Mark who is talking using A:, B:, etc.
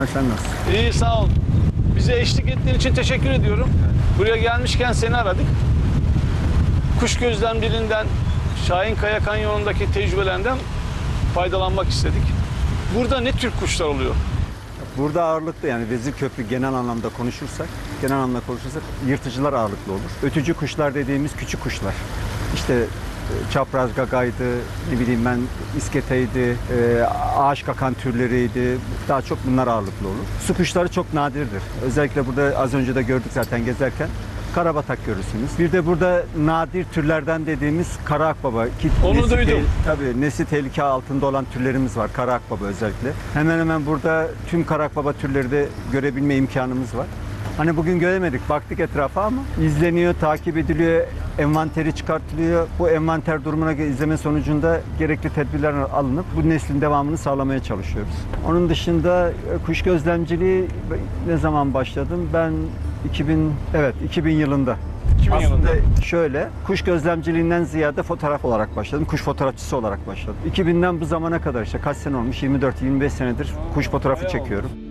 A: Sen nasılsın?
B: İyi, sağ ol. Bize eşlik ettiğin için teşekkür ediyorum. Buraya gelmişken seni aradık. Kuş gözlemciliğinden, Şahinkaya Kanyonu'ndaki tecrübelerinden faydalanmak istedik. Burada ne tür kuşlar oluyor?
A: Burada ağırlıklı, yani Vezirköprü genel anlamda konuşursak, yırtıcılar ağırlıklı olur. Ötücü kuşlar dediğimiz küçük kuşlar. İşte çapraz gagaydı, ne bileyim ben isketeydi, ağaç kakan türleriydi. Daha çok bunlar ağırlıklı olur. Su kuşları çok nadirdir. Özellikle burada az önce de gördük zaten gezerken. Karabatak görürsünüz. Bir de burada nadir türlerden dediğimiz kara akbaba.
B: Onu duydum.
A: Tabii nesli tehlike altında olan türlerimiz var. Kara akbaba özellikle. Hemen hemen burada tüm kara akbaba türleri de görebilme imkanımız var. Hani bugün göremedik, baktık etrafa ama izleniyor, takip ediliyor, envanteri çıkartılıyor. Bu envanter durumuna göre izleme sonucunda gerekli tedbirler alınıp bu neslin devamını sağlamaya çalışıyoruz. Onun dışında kuş gözlemciliği ne zaman başladım? Ben 2000 yılında.
B: 2000 yılında.
A: Aslında şöyle, kuş gözlemciliğinden ziyade fotoğraf olarak başladım. Kuş fotoğrafçısı olarak başladım. 2000'den bu zamana kadar işte kaç sene olmuş? 24-25 senedir kuş fotoğrafı çekiyorum.